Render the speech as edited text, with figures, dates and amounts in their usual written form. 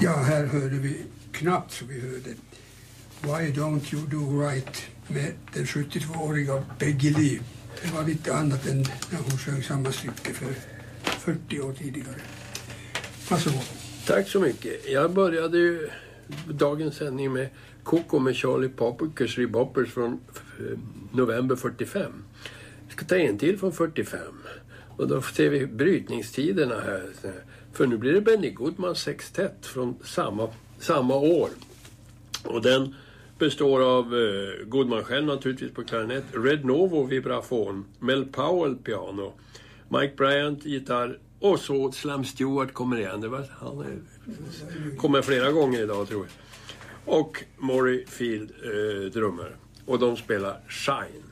Ja, här hörde vi knappt så vi hörde Why Don't You Do Right med den 72-åriga Peggy Lee. Det var lite annat än när hon sjöng samma stycke för 40 år tidigare. Varsågod. Tack så mycket. Jag började ju dagens sändning med Coco med Charlie Poppickers Reboppers från november 45. Vi ska ta en till från 45. Och då ser vi brytningstiderna här. För nu blir det Benny Goodman sextett från samma år. Och den består av Goodman själv naturligtvis på klarinett, Red Novo vibrafon, Mel Powell piano, Mike Bryant gitarr och så Slam Stewart kommer igen. Han kommer flera gånger idag tror jag. Och Maury Field drummer. Och de spelar Shine.